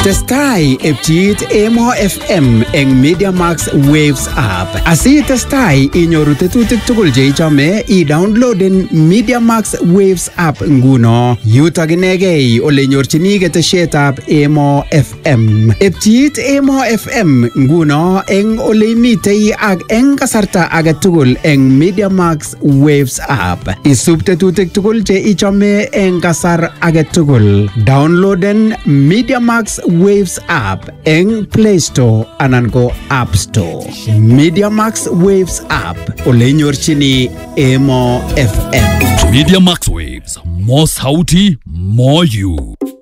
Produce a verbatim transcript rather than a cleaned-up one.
Testai epchit Emo F M eng Media Max Waves app. Asi testai inyoru tetutik tugul che ichome i-downloaden Media Max Waves app nguno. Yutok inegei ole nyorchini ketesietab Emo F M. Epchit Emo F M nguno eng ole imitei ak eng kasarta age tugul eng Media Max Waves app. Isub tetutik tugul che ichome eng kasar age tugul. Downloaden Media Max Waves app eng Play Store anan ko App Store. Media Max Waves app ole nyorchini Emo F M. Media Max Waves, more sauti, more you.